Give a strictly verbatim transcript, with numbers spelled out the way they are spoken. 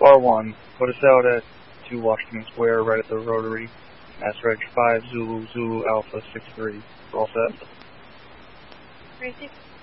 R one, put us out at two Washington Square, right at the Rotary. Mass Reg five Zulu Zulu Alpha six three. All set. Three six.